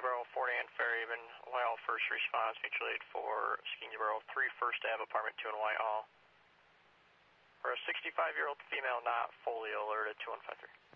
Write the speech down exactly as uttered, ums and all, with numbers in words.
Borough, Fort Ann, Fairhaven, Whitehall first response, mutual aid for Skeena Borough, three First Ave, apartment two in Whitehall. For a sixty-five-year-old female not fully alerted, two one five three.